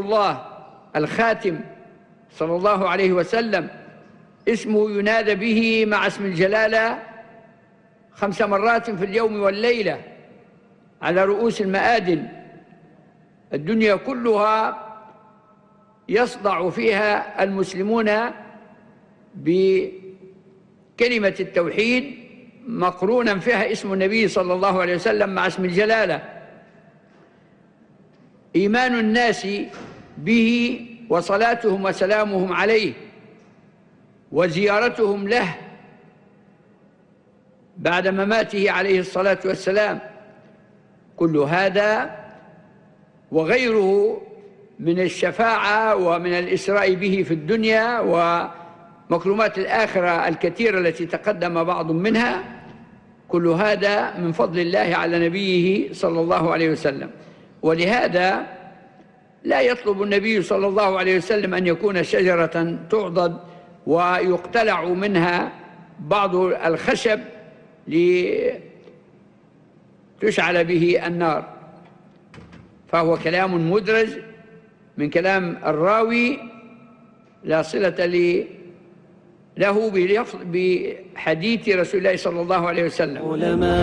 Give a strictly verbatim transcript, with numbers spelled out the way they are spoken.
الله الخاتم صلى الله عليه وسلم اسمه ينادى به مع اسم الجلالة خمس مرات في اليوم والليلة على رؤوس المآدن. الدنيا كلها يصدع فيها المسلمون بكلمة التوحيد مقرونا فيها اسم النبي صلى الله عليه وسلم مع اسم الجلالة. إيمان الناس به وصلاتهم وسلامهم عليه وزيارتهم له بعد مماته عليه الصلاة والسلام، كل هذا وغيره من الشفاعة ومن الإسراء به في الدنيا ومكرمات الآخرة الكثيرة التي تقدم بعض منها، كل هذا من فضل الله على نبيه صلى الله عليه وسلم. ولهذا لا يطلب النبي صلى الله عليه وسلم أن يكون شجرة تعضد ويقتلع منها بعض الخشب لتشعل به النار، فهو كلام مدرج من كلام الراوي لا صلة له بحديث رسول الله صلى الله عليه وسلم.